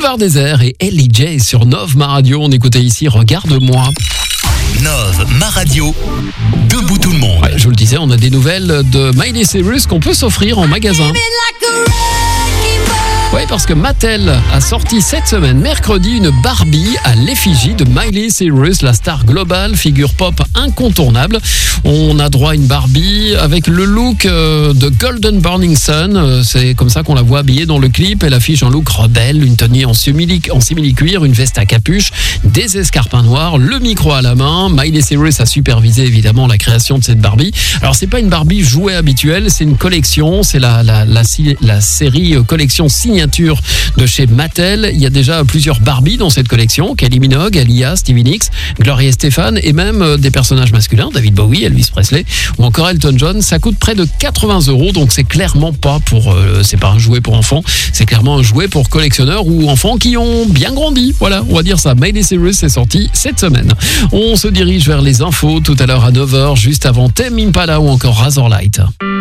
Boulevard Désert et Ellie J sur Nov Ma Radio. On écoutait ici Regarde-moi. Nov Ma Radio, debout tout le monde. Ouais, je vous le disais, on a des nouvelles de Miley Cyrus qu'on peut s'offrir en magasin. Oui, parce que Mattel a sorti cette semaine, mercredi, une Barbie à l'effigie de Miley Cyrus, la star globale, figure pop incontournable. On a droit à une Barbie avec le look de Golden Burning Sun. C'est comme ça qu'on la voit habillée dans le clip. Elle affiche un look rebelle, une tenue en simili-cuir, une veste à capuche, des escarpins noirs, le micro à la main. Miley Cyrus a supervisé évidemment la création de cette Barbie. Alors, c'est pas une Barbie jouet habituelle, c'est une collection. C'est la série collection signature de chez Mattel. Il y a déjà plusieurs Barbies dans cette collection. Kylie Minogue, Alia, Stevie Nicks, Gloria Estefan et même des personnages masculins, David Bowie, Elvis Presley ou encore Elton John. Ça coûte près de 80 €, donc c'est clairement pas c'est pas un jouet pour enfants, c'est clairement un jouet pour collectionneurs ou enfants qui ont bien grandi. Voilà, on va dire ça. Miley Cyrus est sorti cette semaine. On se dirige vers les infos tout à l'heure à 9h, juste avant Tame Impala ou encore Razorlight.